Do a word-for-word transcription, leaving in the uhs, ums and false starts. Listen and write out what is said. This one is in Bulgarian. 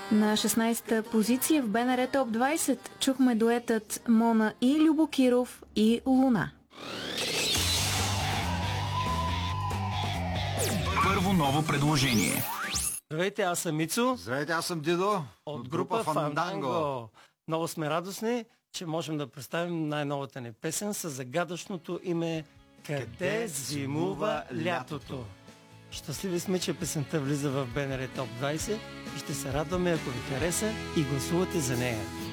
На шестнадесета позиция в БНР Топ двадесет чухме дуетът Мона и Любо Киров и Луна. Първо ново предложение. Здравейте, аз съм Мицо. Здравейте, аз съм Дидо. От, от група Фанданго. Много сме радостни, че можем да представим най-новата ни песен с загадъчното име Къде, Къде зимува лятото. Щастливи сме, че песента влиза в БНР Топ двадесет и ще се радваме, ако ви хареса и гласувате за нея.